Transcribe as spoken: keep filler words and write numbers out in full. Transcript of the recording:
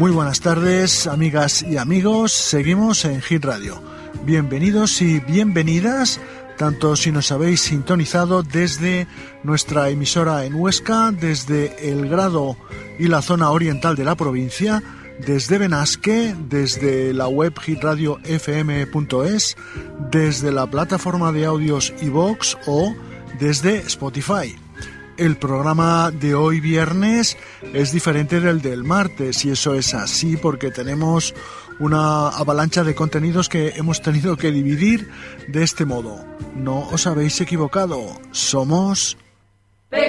Muy buenas tardes, amigas y amigos. Seguimos en Hit Radio. Bienvenidos y bienvenidas, tanto si nos habéis sintonizado desde nuestra emisora en Huesca, desde el Grado y la zona oriental de la provincia, desde Benasque, desde la web hit radio f m punto es, desde la plataforma de audios iVoox o desde Spotify. El programa de hoy viernes es diferente del del martes, y eso es así porque tenemos una avalancha de contenidos que hemos tenido que dividir de este modo. No os habéis equivocado, somos